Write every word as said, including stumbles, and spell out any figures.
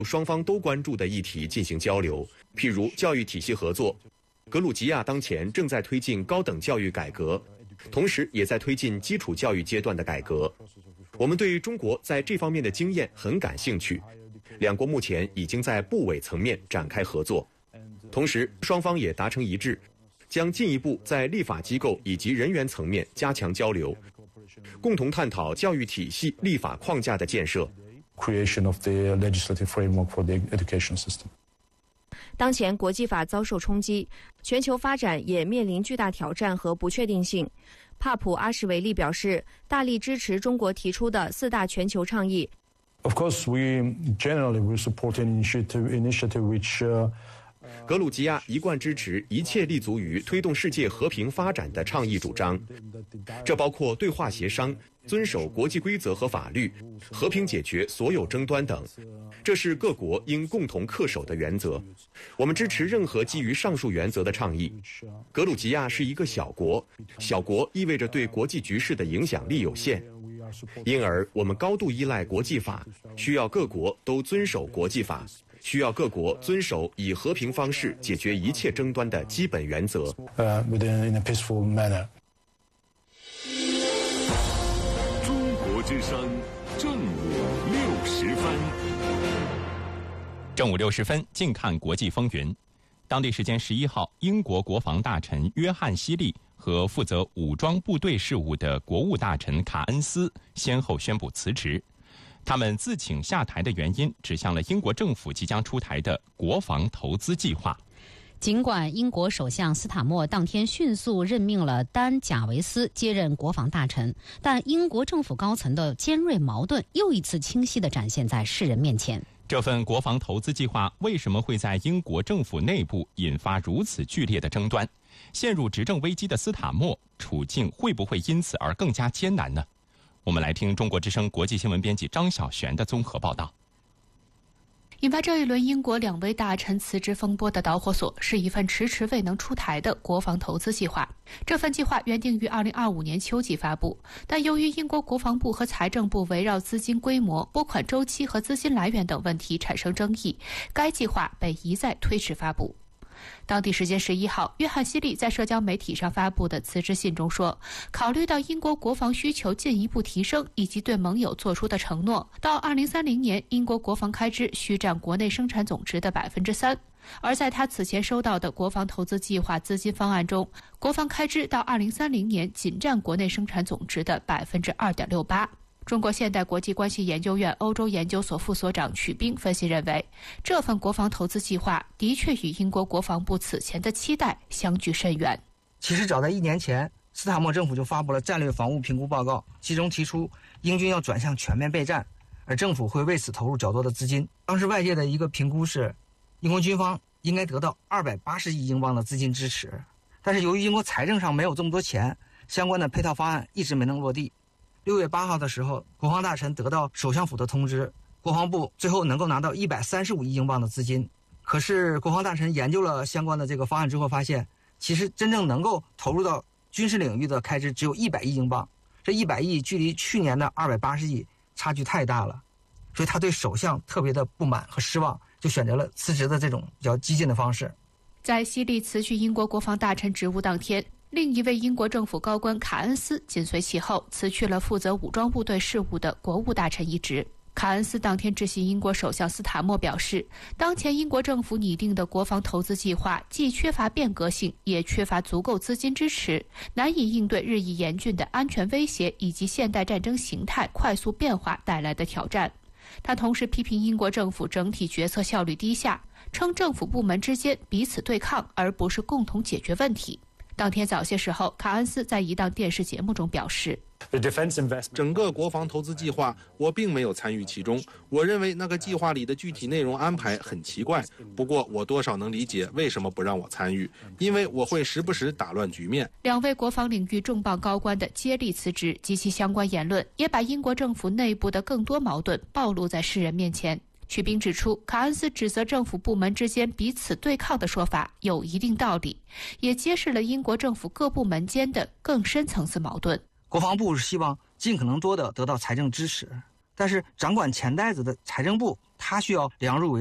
双方都关注的议题进行交流，譬如教育体系合作。格鲁吉亚当前正在推进高等教育改革，同时也在推进基础教育阶段的改革。我们对中国在这方面的经验很感兴趣，两国目前已经在部委层面展开合作。同时，双方也达成一致，将进一步在立法机构以及人员层面加强交流，共同探讨教育体系立法框架的建设。 Creation of the legislative framework for the education system. 当前国际法遭受冲击，全球发展也面临巨大挑战和不确定性。帕普阿什维利表示，大力支持中国提出的四大全球倡议。 Of course, we generally will support an initiative, initiative which. Uh, 格鲁吉亚一贯支持一切立足于推动世界和平发展的倡议主张，这包括对话协商、遵守国际规则和法律、和平解决所有争端等。这是各国应共同恪守的原则。我们支持任何基于上述原则的倡议。格鲁吉亚是一个小国，小国意味着对国际局势的影响力有限，因而我们高度依赖国际法，需要各国都遵守国际法。需要各国遵守以和平方式解决一切争端的基本原则。 Uh, in a peaceful manner. 中国之声正午六时分。 正午六十分，近看国际风云。当地时间十一号，英国国防大臣约翰·希利和负责武装部队事务的国务大臣卡恩斯先后宣布辞职。他们自请下台的原因指向了英国政府即将出台的国防投资计划。 尽管英国首相斯塔默当天迅速任命了丹·贾维斯接任国防大臣，但英国政府高层的尖锐矛盾又一次清晰地展现在世人面前。 这份国防投资计划为什么会在英国政府内部引发如此剧烈的争端？陷入执政危机的斯塔默处境会不会因此而更加艰难呢？我们来听中国之声国际新闻编辑张晓璇的综合报道。 引发这一轮英国两位大臣辞职风波的导火索是一份迟迟未能出台的国防投资计划。这份计划原定于二零二五年秋季发布，但由于英国国防部和财政部围绕资金规模、拨款周期和资金来源等问题产生争议，该计划被一再推迟发布。当地时间十一号，约翰·希利在社交媒体上发布的辞职信中说，考虑到英国国防需求进一步提升以及对盟友做出的承诺，到二零三零年英国国防开支需占国内生产总值的百分之三。而在他此前收到的国防投资计划资金方案中，国防开支到二零三零年仅占国内生产总值的百分之二点六八。中国现代国际关系研究院欧洲研究所副所长曲冰分析认为，这份国防投资计划的确与英国国防部此前的期待相距甚远。 其实早在一年前，斯塔默政府就发布了战略防务评估报告，其中提出英军要转向全面备战，而政府会为此投入较多的资金。当时外界的一个评估是，英国军方应该得到二百八十亿英镑的资金支持，但是由于英国财政上没有这么多钱，相关的配套方案一直没能落地。六月八号的时候，国防大臣得到首相府的通知，国防部最后能够拿到一百三十五亿英镑的资金。可是国防大臣研究了相关的这个方案之后发现，其实真正能够投入到军事领域的开支只有一百亿英镑，这一百亿距离去年的二百八十亿差距太大了，所以他对首相特别的不满和失望，就选择了辞职的这种比较激进的方式。 在希利辞去英国国防大臣职务当天，另一位英国政府高官卡恩斯紧随其后辞去了负责武装部队事务的国务大臣一职。卡恩斯当天致信英国首相斯塔默表示，当前英国政府拟定的国防投资计划既缺乏变革性，也缺乏足够资金支持，难以应对日益严峻的安全威胁以及现代战争形态快速变化带来的挑战。他同时批评英国政府整体决策效率低下，称政府部门之间彼此对抗，而不是共同解决问题。当天早些时候，卡恩斯在一档电视节目中表示， 整个国防投资计划我并没有参与其中，我认为那个计划里的具体内容安排很奇怪，不过我多少能理解为什么不让我参与，因为我会时不时打乱局面。 两位国防领域重磅高官的接力辞职及其相关言论，也把英国政府内部的更多矛盾暴露在世人面前。曲冰指出，卡恩斯指责政府部门之间彼此对抗的说法有一定道理，也揭示了英国政府各部门间的更深层次矛盾。 国防部是希望尽可能多的得到财政支持，但是掌管钱袋子的财政部他需要量入为